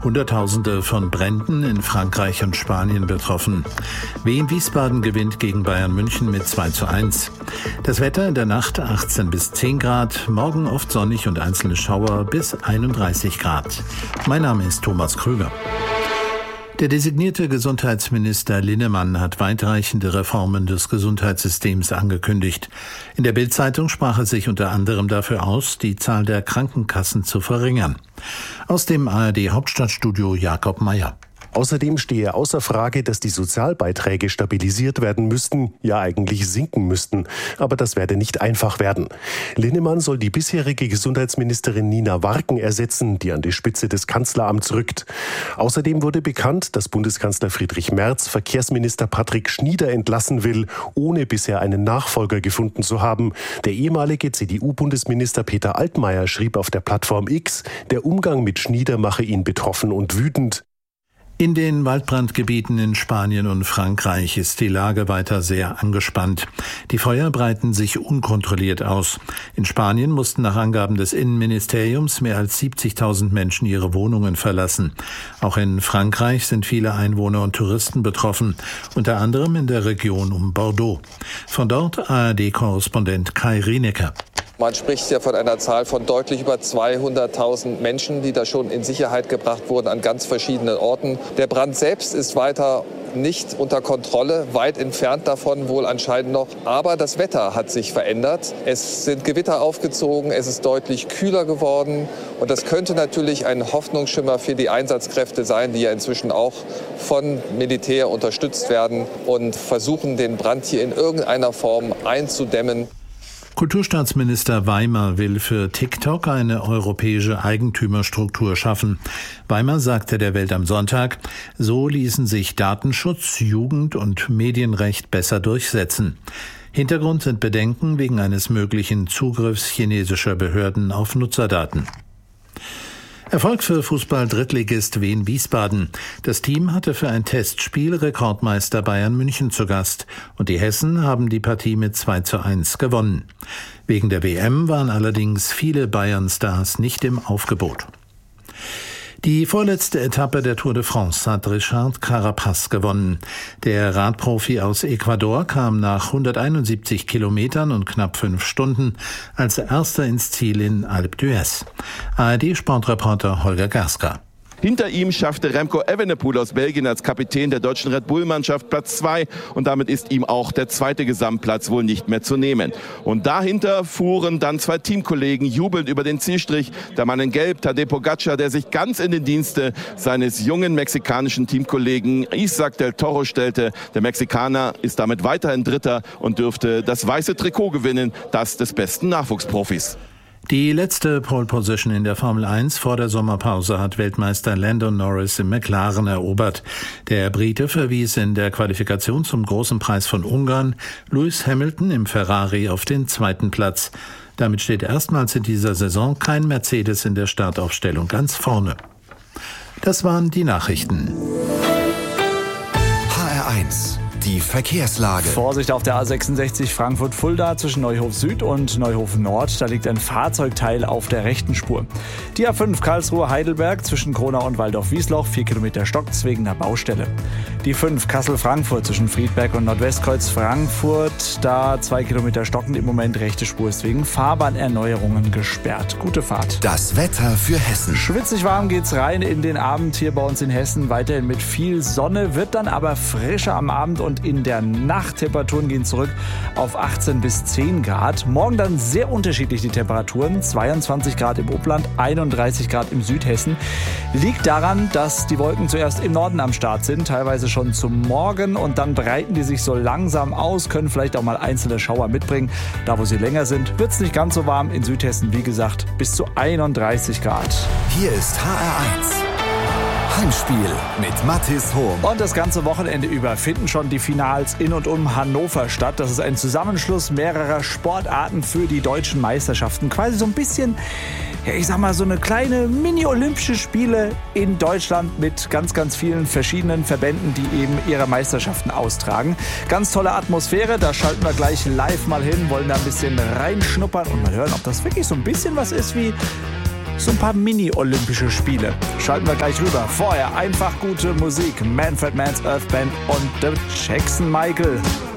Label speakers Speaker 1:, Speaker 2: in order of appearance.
Speaker 1: Hunderttausende von Bränden in Frankreich und Spanien betroffen. Wien Wiesbaden gewinnt gegen Bayern München mit 2:1. Das Wetter in der Nacht 18 bis 10 Grad, morgen oft sonnig und einzelne Schauer bis 31 Grad. Mein Name ist Thomas Krüger. Der designierte Gesundheitsminister Linnemann hat weitreichende Reformen des Gesundheitssystems angekündigt. In der Bild-Zeitung sprach er sich unter anderem dafür aus, die Zahl der Krankenkassen zu verringern. Aus dem ARD-Hauptstadtstudio Jakob Mayer.
Speaker 2: Außerdem stehe außer Frage, dass die Sozialbeiträge stabilisiert werden müssten, ja eigentlich sinken müssten. Aber das werde nicht einfach werden. Linnemann soll die bisherige Gesundheitsministerin Nina Warken ersetzen, die an die Spitze des Kanzleramts rückt. Außerdem wurde bekannt, dass Bundeskanzler Friedrich Merz Verkehrsminister Patrick Schnieder entlassen will, ohne bisher einen Nachfolger gefunden zu haben. Der ehemalige CDU-Bundesminister Peter Altmaier schrieb auf der Plattform X, der Umgang mit Schnieder mache ihn betroffen und wütend.
Speaker 1: In den Waldbrandgebieten in Spanien und Frankreich ist die Lage weiter sehr angespannt. Die Feuer breiten sich unkontrolliert aus. In Spanien mussten nach Angaben des Innenministeriums mehr als 70.000 Menschen ihre Wohnungen verlassen. Auch in Frankreich sind viele Einwohner und Touristen betroffen, unter anderem in der Region um Bordeaux. Von dort ARD-Korrespondent Kai Rienecker.
Speaker 3: Man spricht ja von einer Zahl von deutlich über 200.000 Menschen, die da schon in Sicherheit gebracht wurden an ganz verschiedenen Orten. Der Brand selbst ist weiter nicht unter Kontrolle, weit entfernt davon wohl anscheinend noch. Aber das Wetter hat sich verändert. Es sind Gewitter aufgezogen, es ist deutlich kühler geworden. Und das könnte natürlich ein Hoffnungsschimmer für die Einsatzkräfte sein, die ja inzwischen auch von Militär unterstützt werden und versuchen, den Brand hier in irgendeiner Form einzudämmen.
Speaker 1: Kulturstaatsminister Weimer will für TikTok eine europäische Eigentümerstruktur schaffen. Weimer sagte der Welt am Sonntag, so ließen sich Datenschutz, Jugend- und Medienrecht besser durchsetzen. Hintergrund sind Bedenken wegen eines möglichen Zugriffs chinesischer Behörden auf Nutzerdaten. Erfolg für Fußball-Drittligist Wien Wiesbaden. Das Team hatte für ein Testspiel Rekordmeister Bayern München zu Gast und die Hessen haben die Partie mit 2:1 gewonnen. Wegen der WM waren allerdings viele Bayern-Stars nicht im Aufgebot. Die vorletzte Etappe der Tour de France hat Richard Carapaz gewonnen. Der Radprofi aus Ecuador kam nach 171 Kilometern und knapp 5 Stunden als erster ins Ziel in Alpe d'Huez. ARD-Sportreporter Holger Gerska.
Speaker 4: Hinter ihm schaffte Remco Evenepoel aus Belgien als Kapitän der deutschen Red Bull-Mannschaft Platz 2 und damit ist ihm auch der zweite Gesamtplatz wohl nicht mehr zu nehmen. Und dahinter fuhren dann 2 Teamkollegen jubelnd über den Zielstrich. Der Mann in Gelb, Tadej Pogacar, der sich ganz in den Dienste seines jungen mexikanischen Teamkollegen Isaac del Toro stellte. Der Mexikaner ist damit weiterhin Dritter und dürfte das weiße Trikot gewinnen, das des besten Nachwuchsprofis.
Speaker 1: Die letzte Pole Position in der Formel 1 vor der Sommerpause hat Weltmeister Lando Norris im McLaren erobert. Der Brite verwies in der Qualifikation zum Großen Preis von Ungarn Lewis Hamilton im Ferrari auf den 2. Platz. Damit steht erstmals in dieser Saison kein Mercedes in der Startaufstellung ganz vorne. Das waren die Nachrichten.
Speaker 5: HR1. Die Verkehrslage.
Speaker 6: Vorsicht auf der A66 Frankfurt-Fulda zwischen Neuhof Süd und Neuhof Nord. Da liegt ein Fahrzeugteil auf der rechten Spur. Die A5 Karlsruhe-Heidelberg zwischen Kronau und Waldorf-Wiesloch. 4 Kilometer stockt's wegen der Baustelle. Die 5 Kassel-Frankfurt zwischen Friedberg und Nordwestkreuz Frankfurt. Da 2 Kilometer stockend im Moment. Rechte Spur ist wegen Fahrbahnerneuerungen gesperrt. Gute Fahrt.
Speaker 5: Das Wetter für Hessen.
Speaker 6: Schwitzig warm geht's rein in den Abend hier bei uns in Hessen. Weiterhin mit viel Sonne. Wird dann aber frischer am Abend und in der Nacht. Temperaturen gehen zurück auf 18 bis 10 Grad. Morgen dann sehr unterschiedlich die Temperaturen. 22 Grad im Upland, 31 Grad im Südhessen. Liegt daran, dass die Wolken zuerst im Norden am Start sind, teilweise schon zum Morgen. Und dann breiten die sich so langsam aus, können vielleicht auch mal einzelne Schauer mitbringen. Da, wo sie länger sind, wird es nicht ganz so warm. In Südhessen, wie gesagt, bis zu 31 Grad.
Speaker 5: Hier ist HR1. Heimspiel mit Mathis Hohm.
Speaker 6: Und das ganze Wochenende über finden schon die Finals in und um Hannover statt. Das ist ein Zusammenschluss mehrerer Sportarten für die deutschen Meisterschaften. Quasi so ein bisschen, ja, ich sag mal, so eine kleine Mini-Olympische Spiele in Deutschland mit ganz, ganz vielen verschiedenen Verbänden, die eben ihre Meisterschaften austragen. Ganz tolle Atmosphäre, da schalten wir gleich live mal hin, wollen da ein bisschen reinschnuppern und mal hören, ob das wirklich so ein bisschen was ist wie so ein paar Mini-Olympische Spiele. Schalten wir gleich rüber. Vorher einfach gute Musik. Manfred Mann's Earth Band und The Jackson Michael.